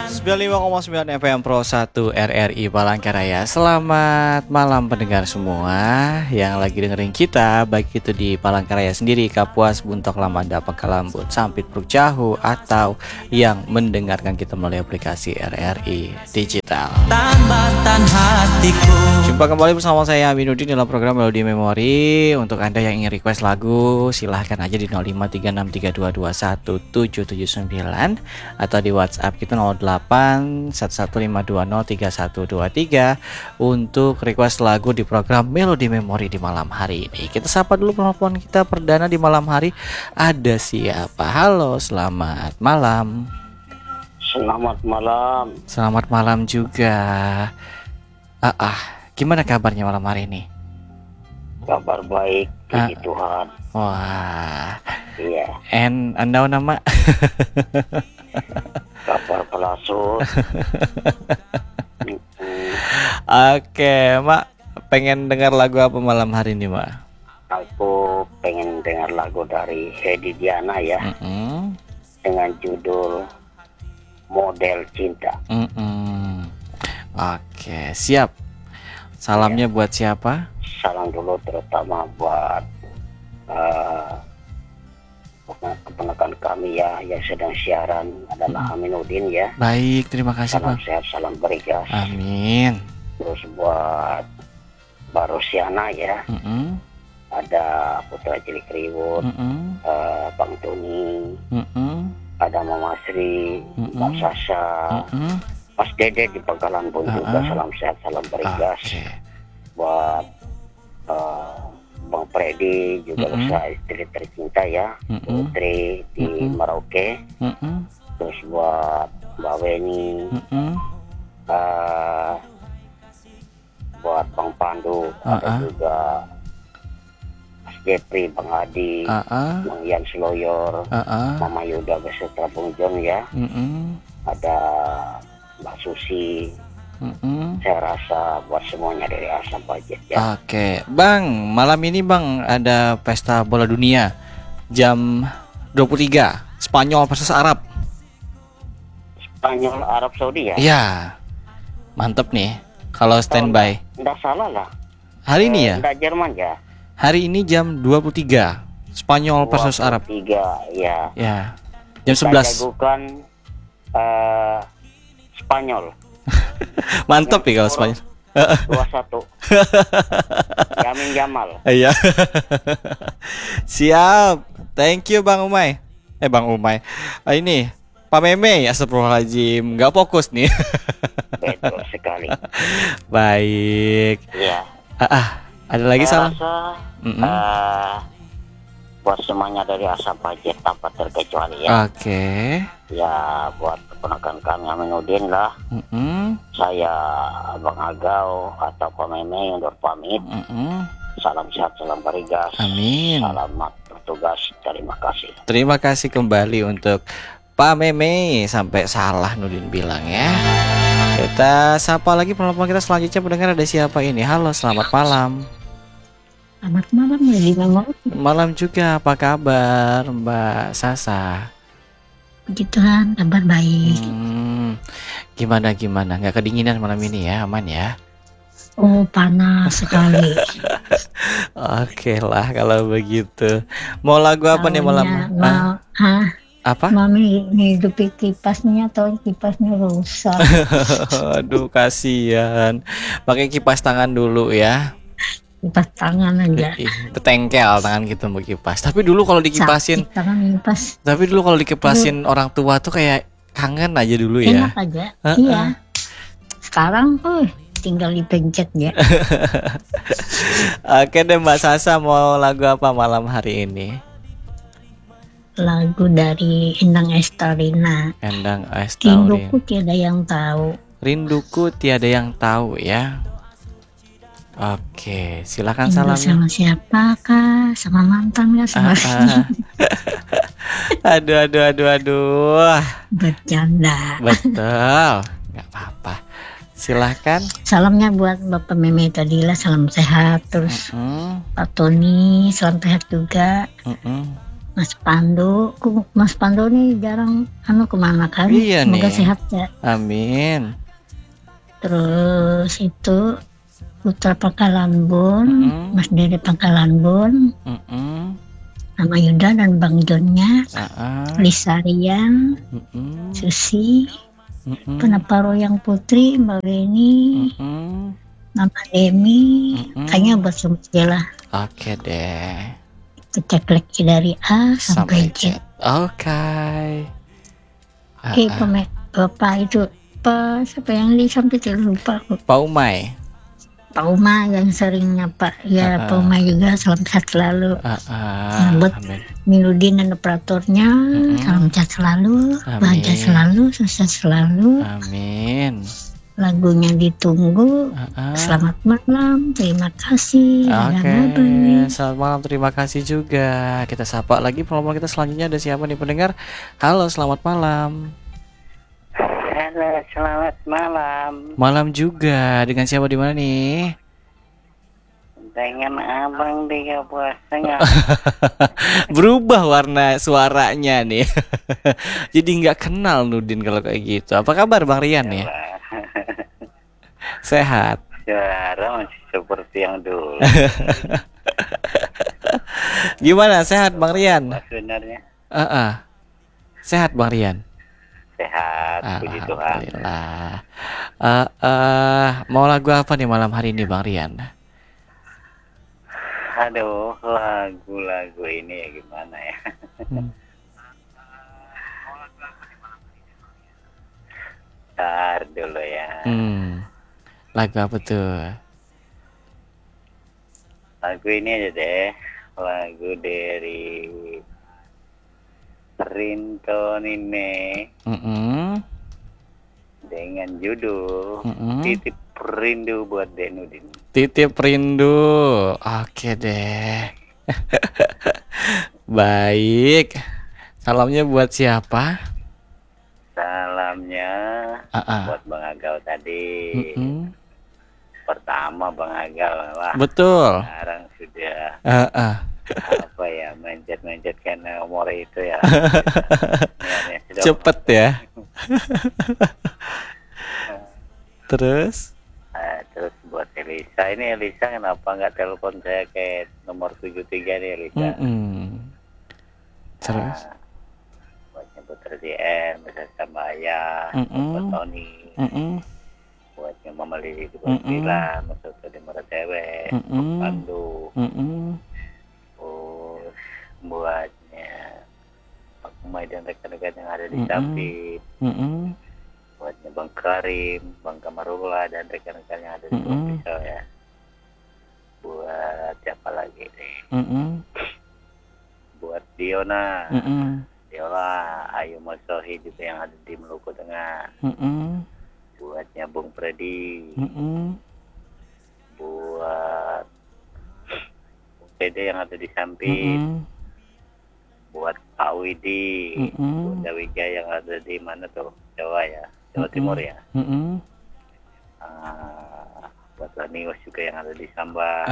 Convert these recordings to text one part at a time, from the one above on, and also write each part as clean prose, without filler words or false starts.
95,9 FM Pro 1 RRI Palangkaraya. Selamat malam pendengar semua yang lagi dengerin kita, baik itu di Palangkaraya sendiri, Kapuas, Buntok, Lamanda, Pekalambut, Sampit, Pruk Jahu, atau yang mendengarkan kita melalui aplikasi RRI Digital. Tambatan hatiku. Jumpa kembali bersama saya Aminuddin dalam program Melodi Memori. Untuk Anda yang ingin request lagu, silahkan aja di 0536322179 atau di WhatsApp kita 0811520323 untuk request lagu di program Melodi Memori di malam hari ini. Kita sapa dulu penelpon kita perdana di malam hari. Ada siapa? Halo, selamat malam. Selamat malam. Selamat malam juga. Gimana kabarnya malam hari ini? Kabar baik, puji Tuhan. Wah. Iya. Anda nama? Kabar pelasut. Oke, Mak. Pengen dengar lagu apa malam hari ini, Mak? Aku pengen dengar lagu dari Hedi Diana ya. Dengan judul Model Cinta. Oke, siap. Salamnya buat siapa? Salam dulu terutama buat keponakan kami ya yang sedang siaran adalah Aminuddin ya. Baik, terima kasih, Salam Bang. sehat, salam berikas. Amin. Terus buat Barosiana ya. Ada Putra Cilik Riwut, Bang Tuni, ada Mama Sri, Mbak Sasha, Mas Dede di Pangkalan Pun juga. Salam sehat, salam berikas. Buat Bang Freddy juga bersama istri tercinta ya, Putri di Merauke. Terus buat Mbak Weni, buat Bang Pandu, ada juga Mas Jepri, Bang Adi, Bang Ian Sloyor, Mama Yuda beserta Bung John ya. Ada Mbak Susi. Saya rasa buat semuanya dari Asam Budget ya. Oke, Bang, malam ini Bang ada pesta bola dunia jam 23, Spanyol versus Arab. Spanyol Arab Saudi ya? Iya. Mantep nih kalau standby. Enggak salah lah. Hari ini ya? Enggak Jerman ya? Hari ini jam 23, Spanyol versus Arab. 23 ya. Ya. Jam Kita 11. jagokan Spanyol. Mantep ya kalau Spanyol. 2-1. Yamin Jamal. Iya. Siap. Thank you Bang Umay. Bang Umay. Ini Pak Meme, astagfirullahaladzim, nggak fokus nih. Betul sekali. Baik. Iya. Ada lagi salam? Buat semuanya dari Asam Budget tanpa terkecuali ya. Oke. Ya buat keponakan kami Aminuddin lah. Saya Bang Agau atau Pak Meme undur pamit. Salam sehat, salam berigas. Amin. Selamat bertugas. Terima kasih. Terima kasih kembali untuk Pak Meme. Sampai salah Nudin bilang ya. Kita sapa lagi penelpon kita selanjutnya, pendengar ada siapa ini? Halo, selamat malam. Selamat malam Melodi Memori. Malam juga, apa kabar Mbak Sasa? Puji Tuhan, kabar baik. Gimana? Nggak kedinginan malam ini ya, aman ya? Oh, panas sekali. Oke lah kalau begitu. Mau lagu apa nih malam? Apa? Mami hidupi kipasnya atau kipasnya rusak. Aduh kasihan. Pakai kipas tangan dulu ya. Kipas tangan aja. Ketengkel tangan kita mau kipas. Tapi dulu kalau dikipasin, orang tua tuh kayak kangen aja dulu ya. Enak aja. Iya. Sekarang tinggal dipencet ya. Oke deh Mbak Sasa, mau lagu apa malam hari ini? Lagu dari Endang Estarina. Endang Estarina. Rinduku tiada yang tahu. Rinduku tiada yang tahu ya. Oke, silakan salamnya. Sama siapa kah? Sama mantan kah? Sama Aduh. Bercanda. Betul, nggak apa-apa. Silahkan. Salamnya buat Bapak Meme tadi lah, salam sehat. Terus Pak Tony, salam sehat juga. Mas Pandu nih jarang kemana kan? Iya Semoga nih. sehat ya. Amin. Terus itu Putra Pangkalan Bun, Mas Dede Pangkalan Bun, sama Yuda dan Bang Jonnya, Lisa Rian, Susi, Penaparo yang Putri, Mbak Beni, Mama Demi, kayaknya buat semua lah. Oke deh. Kita klik dari A sampai Z. Oke. Bapak itu siapa yang disampaikan itu lupa. Pak Umay. Pak Uma yang sering nyapa ya. Pak Uma juga salam sehat selalu. Buat Minudin dan operatornya salam sehat selalu, bahagia selalu, sukses selalu. Amin. Lagunya ditunggu. Selamat malam, terima kasih. Selamat malam, terima kasih juga. Kita sapa lagi promo kita selanjutnya. Ada siapa nih pendengar? Halo, selamat malam. Halo, selamat malam. Malam juga. Dengan siapa di mana nih? Dengan Abang di Kapuasnya. Berubah warna suaranya nih. Jadi nggak kenal Nudin kalau kayak gitu. Apa kabar Bang Rian nih? Sehat. Suara masih seperti yang dulu. Gimana, sehat Bang Rian? Sebenarnya. Sehat Bang Rian. Sehat, puji Tuhan. Alhamdulillah. Mau lagu apa nih malam hari ini Bang Rian? Aduh, lagu-lagu ini ya gimana ya? Ntar dulu ya. Lagu apa tuh? Lagu ini aja deh. Lagu dari Rinto Nine dengan judul Titip Rindu buat Denudin. Titip Rindu. Oke deh. Baik. Salamnya buat siapa? Salamnya buat Bang Agal tadi. Pertama Bang Agal lah. Betul. Sekarang sudah apa ya, mencet-mencetkan nomor itu ya. Cepet ya. Terus buat Elisa, ini Elisa kenapa nggak telepon saya ke nomor 73 nih Elisa? Terus buat nyebut RDN, beserta Mbak Ayah, buat Tony, buat Mama Lili di Bangkilan, beserta di Meratewe, Pandu, buatnya Pak Umay dan rekan-rekan yang ada di Sampit, buatnya Bang Karim, Bang Kamarullah dan rekan-rekan yang ada di Pisau ya. Buat siapa lagi nih? Buat Diona, Ayu Mosohi juga yang ada di Maluku Tengah. Buatnya Bung Freddy, buat Bung Pede yang ada di Sampit, buat Pak Widi, Bunda Wija yang ada di mana tuh? Jawa ya, Jawa Timur ya. Buat Lanius juga yang ada di Samba.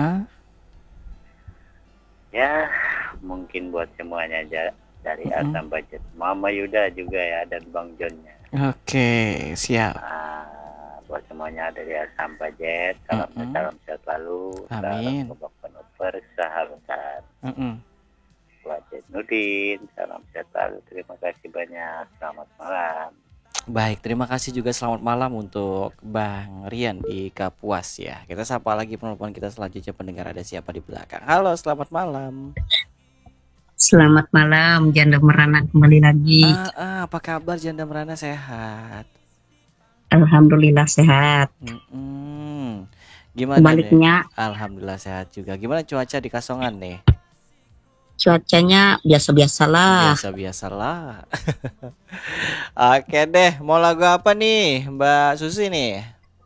Ya, mungkin buat semuanya aja dari A sampai Z. Mama Yuda juga ya, dan Bang Jonnya. Oke, siap. Buat semuanya dari A sampai Z. Salam sehat selalu. Amin. Salam penuh persahabatan. Buat Nudin, salam sehat selalu. Terima kasih banyak. Selamat malam. Baik, terima kasih juga selamat malam untuk Bang Rian di Kapuas ya. Kita sapa lagi penelpon kita selanjutnya, pendengar ada siapa di belakang. Halo, selamat malam. Selamat malam, Janda Merana kembali lagi. Apa kabar Janda Merana, sehat? Alhamdulillah sehat. Gimana Sebaliknya? Nih? Alhamdulillah sehat juga. Gimana cuaca di Kasongan nih? Cuacanya biasa-biasalah. Biasa-biasalah. Oke deh, mau lagu apa nih Mbak Susi nih?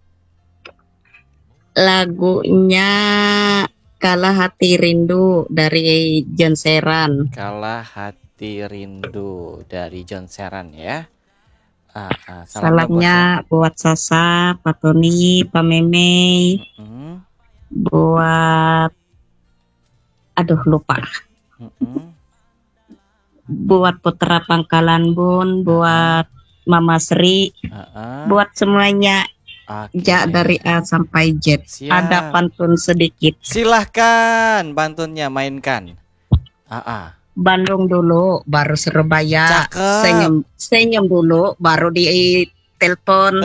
Lagunya Kalah Hati Rindu dari John Seran. Kalah Hati Rindu dari John Seran ya. Salamnya buat Sasa, Pak Tony, Pak Meme, buat lupa. buat Putra Pangkalan Bun, buat Mama Sri, buat semuanya. Ja dari A sampai Z. Siap. Ada pantun sedikit. Silahkan pantunnya mainkan. Bandung dulu, baru Surabaya. Cakep. Senyum dulu, baru di telepon.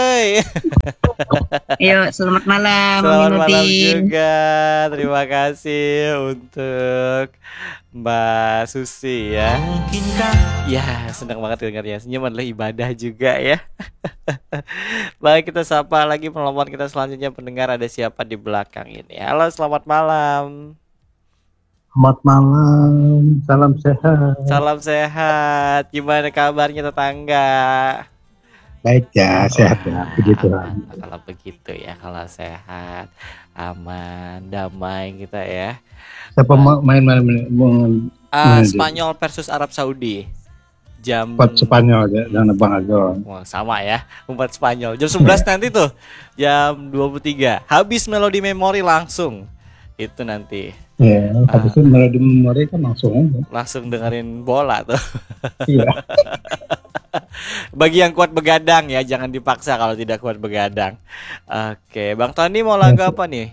Yuk, selamat malam. Selamat malam juga. Terima kasih untuk Mbak Susi ya. Ya, senang banget dengarnya. Senyum adalah ibadah juga ya. Baik, kita sapa lagi penelpon kita selanjutnya. Pendengar, ada siapa di belakang ini? Halo, selamat malam. Selamat malam, salam sehat. Salam sehat. Gimana kabarnya tetangga? Baik ya, sehat ya, begitu lah. Kalau begitu ya, kalau sehat, aman, damai kita ya. Siapa main Spanyol versus Arab Saudi. Jam 4 Spanyol ya, dan Bang Agol. Wah, sama ya, 4 Spanyol. Jam 11 nanti tuh, jam 23. Habis Melodi Memori langsung. Itu nanti. Ya, habis itu Melodi Memori kan langsung aja. Langsung dengerin bola tuh. Iya. Bagi yang kuat begadang ya, jangan dipaksa kalau tidak kuat begadang. Oke, Bang Tony mau lagu apa nih?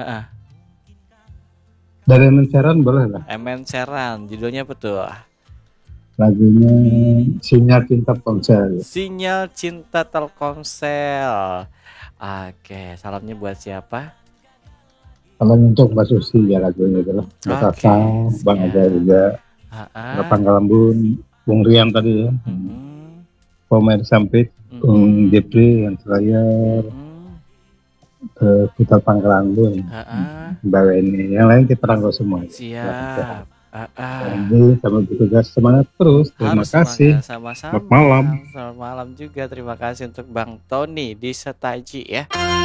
Dari Menceran boleh lah. Menceran, judulnya apa tuh? Lagunya Sinyal Cinta Telkomsel. Sinyal Cinta Telkomsel. Oke, salamnya buat siapa? Salam untuk Mbak Susi ya lagunya itu lah. Bang Agol juga. Pangkalan Bun, Bung Rian tadi ya. Pomer Sampit, Bung Jepri yang terakhir, Putra Pangkalan Bun, Mbak Weni, yang lain kita rangkul semua. Siap. Jadi kami bertugas semangat terus. Terima kasih. Sama-sama. Selamat malam. Selamat malam juga. Terima kasih untuk Bang Tony di Setaji ya.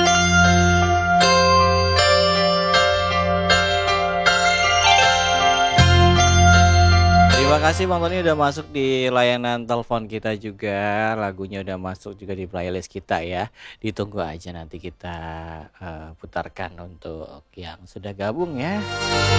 Terima kasih Bang Tony udah masuk di layanan telepon kita juga. Lagunya udah masuk juga di playlist kita ya. Ditunggu aja nanti kita putarkan untuk yang sudah gabung ya.